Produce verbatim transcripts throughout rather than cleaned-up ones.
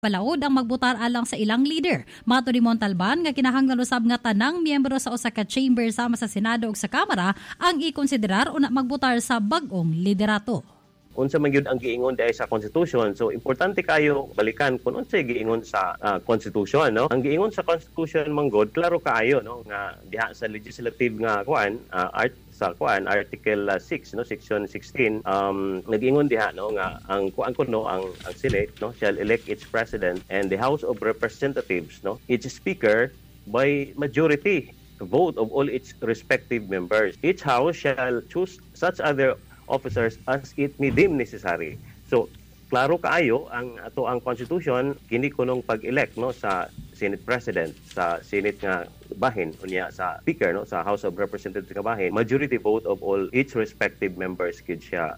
Palaod ang magbutar alang sa ilang leader. Mato ni Montalban nga kinahanglan usab nga tanang miyembro sa usa ka chamber sama sa Senado ug sa Kamara ang ikonsiderar una magbutar sa bag-ong liderato. Unsa man gyud ang giingon diay sa Constitution, so importante kayo balikan kung unsa giingon sa uh, Constitution, no? Ang giingon sa Constitution manggod klaro kaayo, no, nga diha sa legislative nga kuan uh, art sa kuan Article uh, six, no, Section sixteen, um nag-ingon diha, no, nga ang kuan kuno ang ang Senate, no, shall elect its president and the House of Representatives, no, its speaker by majority vote of all its respective members. Each house shall choose such other officers as it may deem necessary. So, klaro kaayo ang ato ang Constitution kini kunong pag-elect, no, sa Senate President, sa Senate nga bahin, unya sa Speaker, no, sa House of Representatives nga bahin, majority vote of all each respective members kid siya.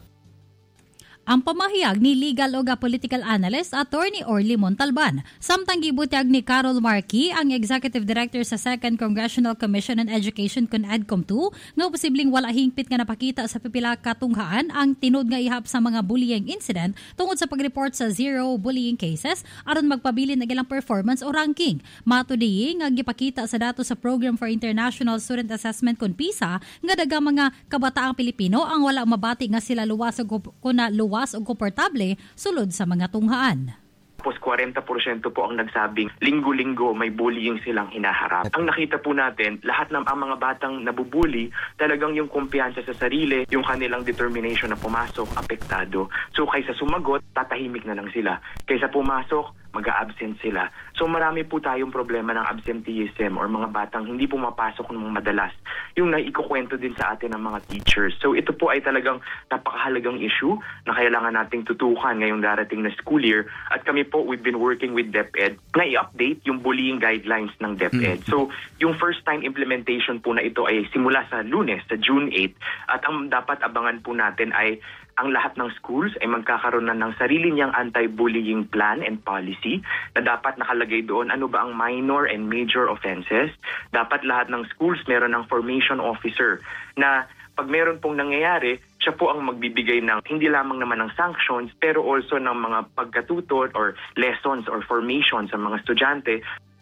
Ang pamahayag ni legal o political analyst Attorney Orly Montalban. Samtang gibutiyag ni Carol Marquis, ang Executive Director sa Second Congressional Commission on Education kun EDCOM two, nga posibleng wala hingpit nga napakita sa pipila katunghaan ang tinod nga ihap sa mga bullying incident tungod sa pag-report sa zero bullying cases aron magpabilin ng ilang performance o ranking. Mato diyi nga gipakita sa datos sa Program for International Student Assessment kun PISA nga daghang mga kabataang Pilipino ang wala mabati nga sila luwas o kuna luwas o komportable sulod sa mga tunghaan. Tapos forty percent po ang nagsabing linggo-linggo may bullying silang hinaharap. Ang nakita po natin, lahat ng ang mga batang nabubuli, talagang yung kumpiyansa sa sarili, yung kanilang determination na pumasok, apektado. So kaysa sumagot, tatahimik na lang sila. Kaysa pumasok, mag-a-absent sila. So marami po tayong problema ng absenteeism or mga batang hindi pumapasok ng madalas. Yung naikukwento din sa atin ng mga teachers. So ito po ay talagang napakahalagang issue na kailangan nating tutukan ngayong darating na school year. At kami po, we've been working with DepEd na i-update yung bullying guidelines ng DepEd. Mm. So yung first time implementation po na ito ay simula sa Lunes, sa June eighth. At ang dapat abangan po natin ay ang lahat ng schools ay magkakaroon na ng sarili niyang anti-bullying plan and policy na dapat nakalagay doon ano ba ang minor and major offenses. Dapat lahat ng schools meron ng formation officer na pag meron pong nangyayari, siya po ang magbibigay ng hindi lamang naman ng sanctions pero also ng mga pagkatuto or lessons or formation sa mga estudyante.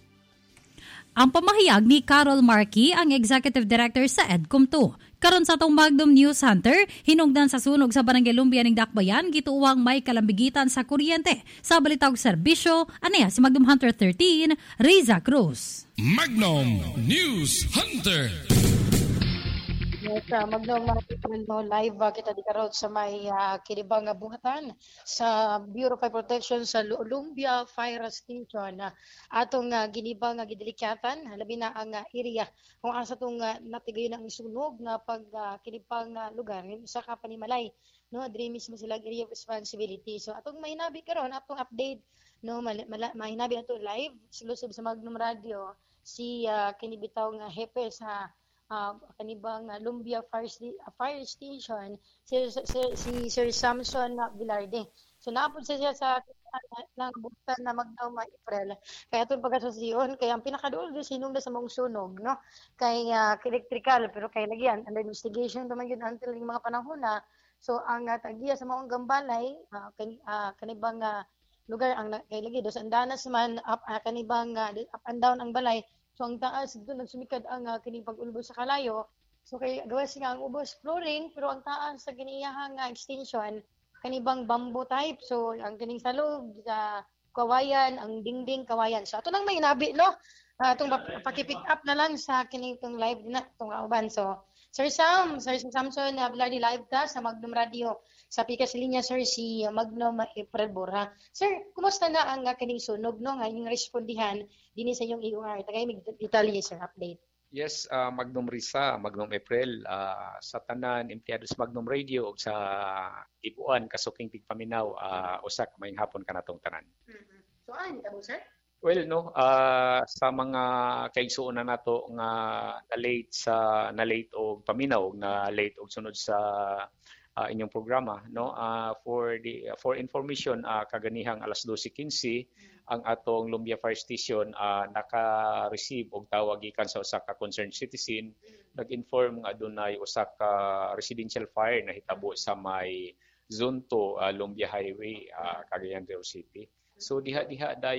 Ang pamahayag ni Carol Marquis, ang Executive Director sa EDCOM two. Karon sa atong Magnum News Hunter, hinungdan sa sunog sa Barangay Lumbia ning Dakbayan, gituwang may kalambigitan sa kuryente. Sa balitag serbisyo, aneya si Magnum Hunter thirteen, Riza Cruz. Magnum News Hunter. Yes, uh, Magnum no, live uh, kita di karon sa may uh, kilibang nga buhatan sa Bureau of Fire Protection sa Lumbia Fire Station. Uh, atong uh, ginibang nga gidelikatan, labi na ang uh, area kung asa tong uh, natigayon ang sunog nga pag uh, kilibang uh, lugar sa Kapanimalay, no, diri mismo sila area of responsibility. So atong mahinabi karon, atong update, no, mal- mal- mahinabi nato live silusub sa Magnum Radio si uh, kinibitaw nga hepe sa Uh, kanibang uh, Lumbia Fire, St- uh, Fire Station, si, si, si Sir Samson uh, Vilarde. So naapod siya sa nangabutan na Magnum April. Kaya itong pagkasasiyon, kaya ang pinakadool doon sinong na sa mong sunog, no? Kay uh, electrical, pero kay lagyan, under investigation naman yun until yung mga panahon na. So ang uh, tagiya sa mga gambalay, uh, kan, uh, kanibang uh, lugar, ang kay lagi, dos andanas man, up, uh, kanibang uh, up and down ang balay. So ang taas doon nagsumikad ang uh, kining pag-ulbos sa kalayo. So kay gawa siya ang ubos flooring pero ang taas sa giniyahang uh, extension kanibang bamboo type. So ang kining salog sa kawayan, ang dingding kawayan. So ato nang may nabi, no. Uh, itong pakipick up na lang sa kining tong live na itong uban. So Sir Sam, Sir Samson, uh, live ka sa Magnum Radio. Sa pikas linya, sir, si Magnum April Borja. Sir, kumusta na ang uh, kining sunog, no? Nga yung respondihan din sa iyong E O R. Tagay mig detalye, sir, update. Yes, uh, Magnum Risa, Magnum April, uh, sa tanan empleyado sa Magnum Radio ug sa ibuan kasuking tigpaminaw, uh, usak mayong hapon kanatong tanan. Mm-hmm. So ano nito, sir? Well, no, uh, sa mga kaigsuon na nato nga na late sa na late og paminaw, na late og sunod sa uh, inyong programa, no, uh, for the uh, for information, uh, kaganihang alas twelve fifteen ang atong Lumbia Fire Station uh, naka-receive og tawag gikan sa usa ka concerned citizen, nag-inform nga adunay usa ka residential fire na hitabo sa may Zone two, uh, Lumbia Highway, uh, Cagayan de Oro City. So diha diha